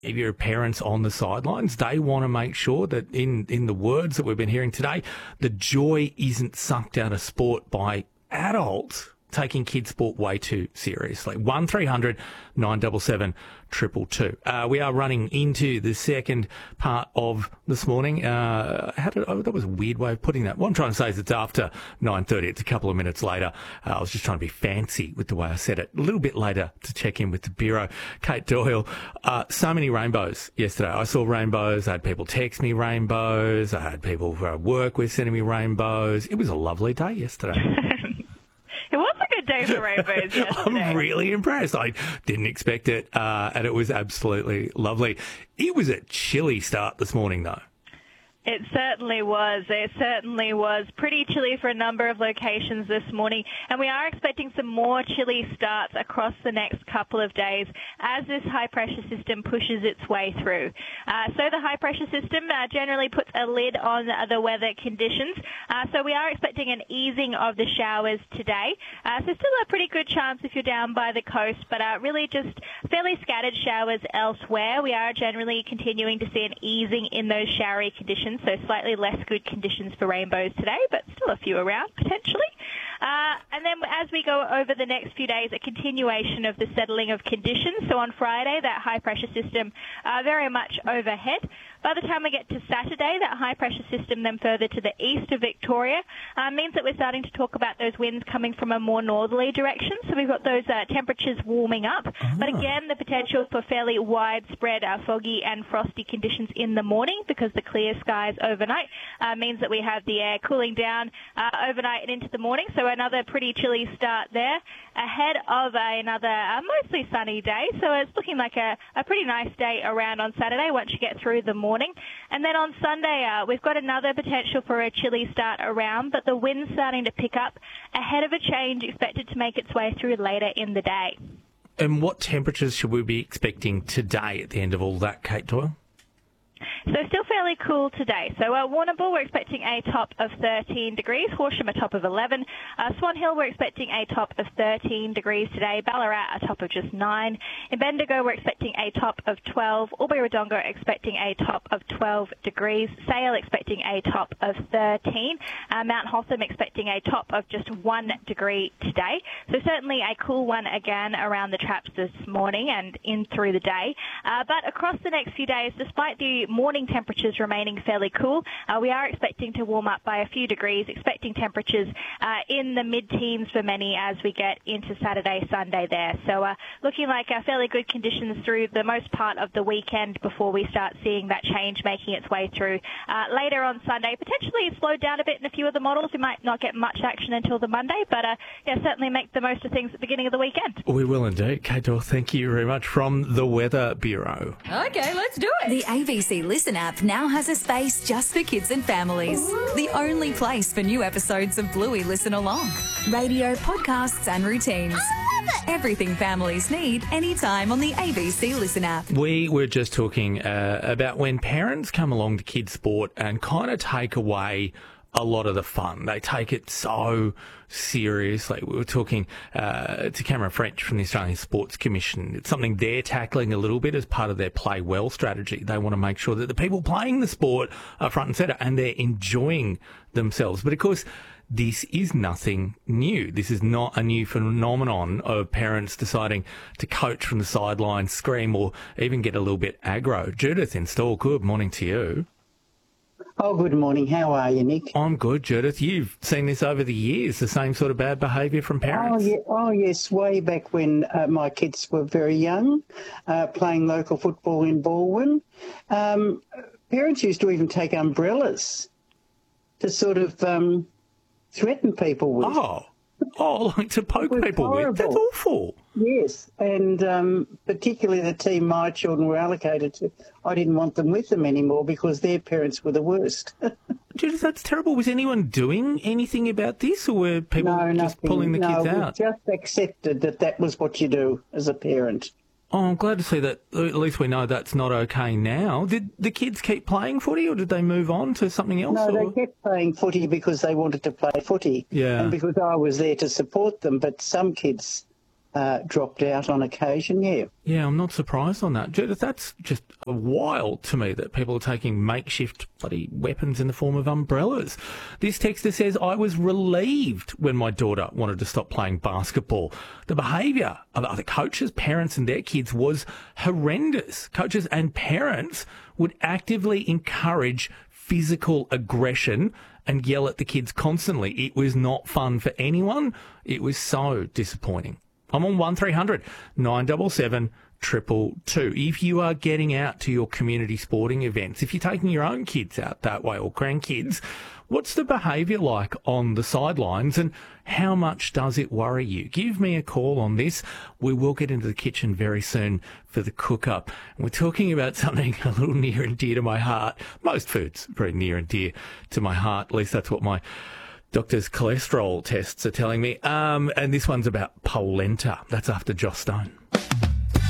If you're parents on the sidelines, they want to make sure that in the words that we've been hearing today, the joy isn't sucked out of sport by adults taking kids' sport way too seriously. 1300 977 222. We are running into the second part of this morning. That was a weird way of putting that. What I'm trying to say is it's after 9:30. It's a couple of minutes later. I was just trying to be fancy with the way I said it. A little bit later to check in with the Bureau. Kate Doyle. So many rainbows yesterday. I saw rainbows. I had people text me rainbows. I had people who I work with sending me rainbows. It was a lovely day yesterday. It was a good day for rainbows yesterday. I'm really impressed. I didn't expect it, and it was absolutely lovely. It was a chilly start this morning, though. It certainly was. It certainly was pretty chilly for a number of locations this morning, and we are expecting some more chilly starts across the next couple of days as this high-pressure system pushes its way through. So the high-pressure system generally puts a lid on the weather conditions, so we are expecting an easing of the showers today. So still a pretty good chance if you're down by the coast, but really just fairly scattered showers elsewhere. We are generally continuing to see an easing in those showery conditions. So slightly less good conditions for rainbows today, but still a few around potentially. And then as we go over the next few days, a continuation of the settling of conditions. So on Friday, that high-pressure system very much overhead. By the time we get to Saturday, that high-pressure system then further to the east of Victoria means that we're starting to talk about those winds coming from a more northerly direction. So we've got those temperatures warming up. But again, the potential for fairly widespread foggy and frosty conditions in the morning because the clear skies overnight means that we have the air cooling down overnight and into the morning. So another pretty chilly start there ahead of another mostly sunny day. So it's looking like a pretty nice day around on Saturday once you get through the morning. And then on Sunday, we've got another potential for a chilly start around, but the wind's starting to pick up ahead of a change expected to make its way through later in the day. And what temperatures should we be expecting today at the end of all that, Kate Doyle? So still fairly cool today. So Warrnambool, we're expecting a top of 13 degrees. Horsham, a top of 11. Swan Hill, we're expecting a top of 13 degrees today. Ballarat, a top of just 9. In Bendigo, we're expecting a top of 12. Albury-Wodonga, expecting a top of 12 degrees. Sale, expecting a top of 13. Mount Hotham, expecting a top of just 1 degree today. So certainly a cool one again around the traps this morning and in through the day. But across the next few days, despite the morning temperatures remaining fairly cool, we are expecting to warm up by a few degrees, expecting temperatures in the mid-teens for many as we get into Saturday, Sunday there. So looking like fairly good conditions through the most part of the weekend before we start seeing that change making its way through. Later on Sunday, potentially slowed down a bit in a few of the models. We might not get much action until the Monday, but certainly make the most of things at the beginning of the weekend. We will indeed. Kate Doyle, thank you very much from the Weather Bureau. Okay, let's do it. The ABC Listen app now has a space just for kids and families. The only place for new episodes of Bluey Listen Along. Radio, podcasts and routines. Everything families need anytime on the ABC Listen app. We were just talking about when parents come along to kids' sport and kind of take away a lot of the fun. They take it so seriously. We were talking to Cameron French from the Australian Sports Commission. It's something they're tackling a little bit as part of their Play Well strategy. They want to make sure that the people playing the sport are front and centre and they're enjoying themselves. But of course, this is nothing new. This is not a new phenomenon of parents deciding to coach from the sidelines, scream, or even get a little bit aggro. Judith in Stawell, good morning to you. Oh, good morning. How are you, Nick? I'm good, Judith. You've seen this over the years, the same sort of bad behaviour from parents. Oh, yes. Way back when my kids were very young, playing local football in Baldwin, parents used to even take umbrellas to sort of threaten people with. Like to poke people horrible. With? That's awful. Yes, and particularly the team my children were allocated to, I didn't want them with them anymore because their parents were the worst. Judith, that's terrible. Was anyone doing anything about this, or were people just pulling the kids out? We just accepted that was what you do as a parent. Oh, I'm glad to see that at least we know that's not okay now. Did the kids keep playing footy or did they move on to something else? No, they kept playing footy because they wanted to play footy. Yeah. And because I was there to support them. But some kids dropped out on occasion, yeah. Yeah, I'm not surprised on that. Judith, that's just wild to me that people are taking makeshift bloody weapons in the form of umbrellas. This texter says, I was relieved when my daughter wanted to stop playing basketball. The behaviour of other coaches, parents and their kids was horrendous. Coaches and parents would actively encourage physical aggression and yell at the kids constantly. It was not fun for anyone. It was so disappointing. I'm on 1300 977 222. If you are getting out to your community sporting events, if you're taking your own kids out that way or grandkids, what's the behaviour like on the sidelines and how much does it worry you? Give me a call on this. We will get into the kitchen very soon for the cook-up. And we're talking about something a little near and dear to my heart. Most foods very near and dear to my heart. At least that's what my doctor's cholesterol tests are telling me. And this one's about polenta. That's after Joss Stone.